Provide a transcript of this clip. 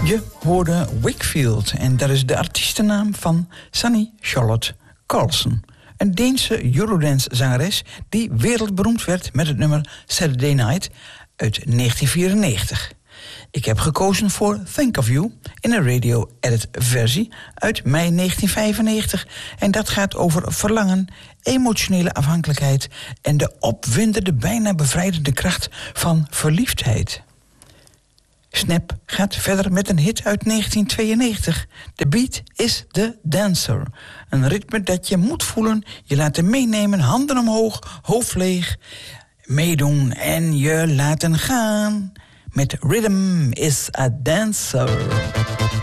Je hoorde Wakefield en dat is de artiestennaam van Sunny Charlotte Carlson. Een Deense Eurodance-zangeres die wereldberoemd werd met het nummer Saturday Night uit 1994. Ik heb gekozen voor Think of You in een radio-edit versie uit mei 1995. En dat gaat over verlangen, emotionele afhankelijkheid en de opwindende, bijna bevrijdende kracht van verliefdheid. Snap gaat verder met een hit uit 1992. The Beat is the Dancer. Een ritme dat je moet voelen, je laten meenemen, handen omhoog, hoofd leeg, meedoen en je laten gaan. Met Rhythm is a Dancer.